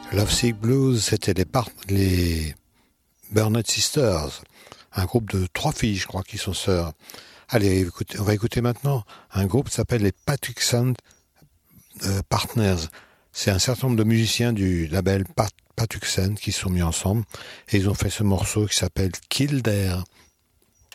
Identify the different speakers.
Speaker 1: Lovesick Blues, c'était les Burnett Sisters, un groupe de 3 filles, je crois, qui sont sœurs. Allez, on va écouter maintenant un groupe qui s'appelle les Patuxent Partners. C'est un certain nombre de musiciens du label Patuxent qui se sont mis ensemble et ils ont fait ce morceau qui s'appelle Kildare.